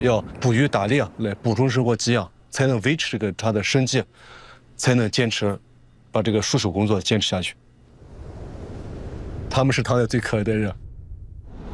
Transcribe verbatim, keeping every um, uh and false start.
要捕鱼打猎来补充生活给养，才能维持这个他的生计，才能坚持把这个戍守工作坚持下去。他们是唐代最可爱的人。